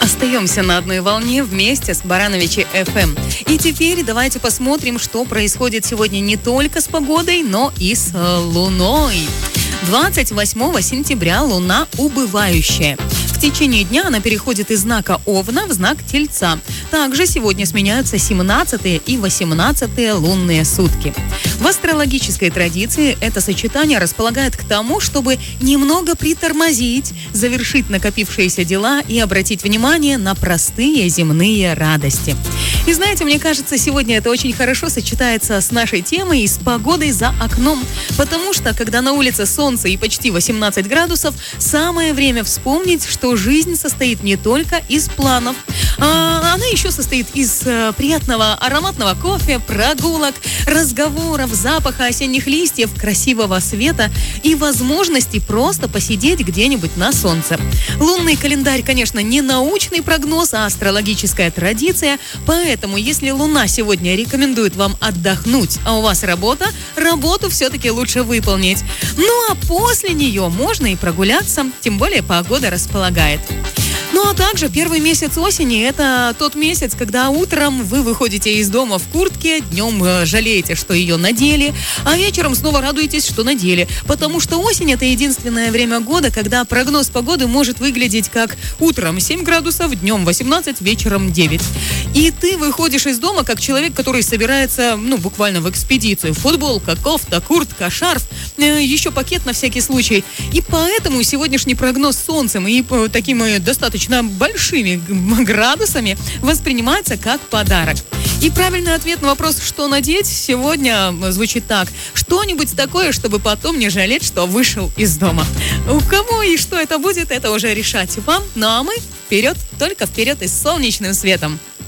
Остаемся на одной волне вместе с Барановичи FM. И теперь давайте посмотрим, что происходит сегодня не только с погодой, но и с Луной. 28 сентября Луна убывающая. В течение дня она переходит из знака Овна в знак Тельца. Также сегодня сменяются 17 и 18 лунные сутки. В астрологической традиции это сочетание располагает к тому, чтобы немного притормозить, завершить накопившиеся дела и обратить внимание на простые земные радости. И знаете, мне кажется, сегодня это очень хорошо сочетается с нашей темой и с погодой за окном. Потому что, когда на улице солнце и почти 18 градусов, самое время вспомнить, что жизнь состоит не только из планов. Она еще состоит из приятного ароматного кофе, прогулок, разговоров, запаха осенних листьев, красивого света и возможности просто посидеть где-нибудь на солнце. Лунный календарь, конечно, не научный прогноз, а астрологическая традиция, поэтому если Луна сегодня рекомендует вам отдохнуть, а у вас работу все-таки лучше выполнить. Ну а после нее можно и прогуляться, тем более погода располагает. Ну а также первый месяц осени – это тот месяц, когда утром вы выходите из дома в куртке, днем жалеете, что ее надели, а вечером снова радуетесь, что надели. Потому что осень – это единственное время года, когда прогноз погоды может выглядеть как утром 7 градусов, днем 18, вечером 9. И ты выходишь из дома как человек, который собирается, буквально в экспедицию. Футболка, кофта, куртка, шарф, еще пакет на всякий случай. И поэтому сегодняшний прогноз с солнцем и такими достаточно большими градусами воспринимается как подарок. И правильный ответ на вопрос, что надеть, сегодня звучит так. Что-нибудь такое, чтобы потом не жалеть, что вышел из дома. У кого и что это будет, это уже решать вам. Ну а мы вперед, только вперед и с солнечным светом.